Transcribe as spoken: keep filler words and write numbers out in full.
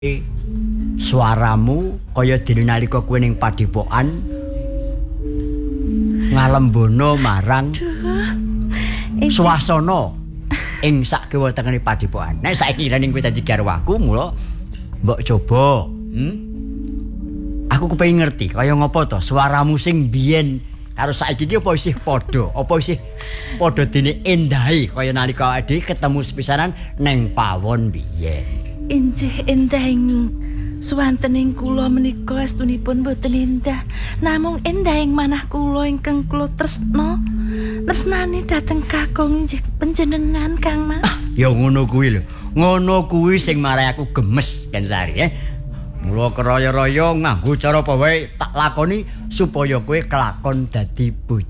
suaramu kaya dene nalika kowe ning padepokan ngalembono marang swasana ing sak kiwa-tengene padepokan. Nek saiki ning kowe dadi garwaku mula mbok coba, hmm? Aku kepengin ngerti kaya ngopo to suaramu sing biyen karo saiki iki apa isih padha, apa isih padha dene endahe kaya nalika awake ketemu sepisanan neng pawon biyen. Injih endahing suwantening kula menika astunipun boten endah, namung endahing manah kula ingkang kula tresna. Tresnane dhateng kakung injih panjenengan Kang Mas. Ya ngono kuwi lho. Ngono kuwi sing marai aku gemes kan Sari, eh. Mula keraya-raya nganggo cara apa wae tak lakoni supaya kowe kelakon dadi bojo